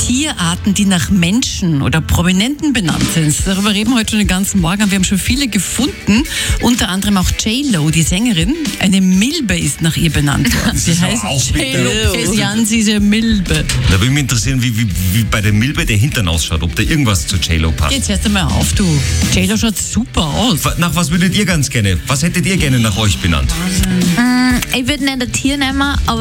Tierarten, die nach Menschen oder Prominenten benannt sind. Darüber reden wir heute schon den ganzen Morgen. Wir haben schon viele gefunden, unter anderem auch J-Lo, die Sängerin. Eine Milbe ist nach ihr benannt worden. Sie heißt J-Lo Christianse Milbe. Da würde mich interessieren, wie bei der Milbe der Hintern ausschaut, ob da irgendwas zu J-Lo passt. Jetzt hörst du mal auf, du. J-Lo schaut super aus. Nach was würdet ihr ganz gerne? Was hättet ihr gerne nach euch benannt? Ich würde nicht ein Tier nehmen, aber